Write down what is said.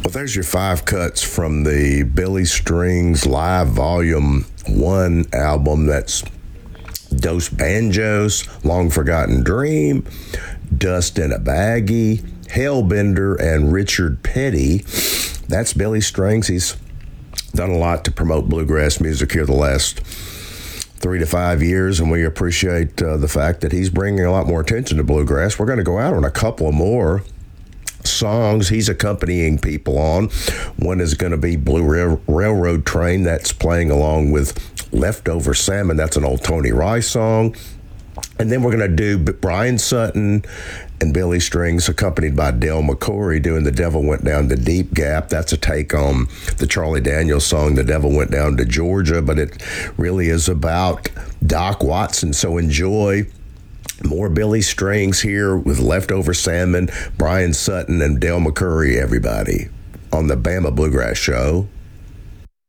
Well, there's your 5 cuts from the Billy Strings Live Volume 1 album. That's Dos Banjos, Long Forgotten Dream, Dust in a Baggie, Hellbender, and Richard Petty. That's Billy Strings. He's done a lot to promote bluegrass music here the last 3 to 5 years, and we appreciate the fact that he's bringing a lot more attention to bluegrass. We're going to go out on a couple of more songs he's accompanying people on. One is going to be Blue Railroad Train. That's playing along with Leftover Salmon. That's an old Tony Rice song. And then we're going to do Brian Sutton and Billy Strings, accompanied by Del McCoury, doing The Devil Went Down to Deep Gap. That's a take on the Charlie Daniels song, The Devil Went Down to Georgia, but it really is about Doc Watson. So enjoy more Billy Strings here with Leftover Salmon, Brian Sutton, and Del McCoury, everybody, on the Bama Bluegrass Show.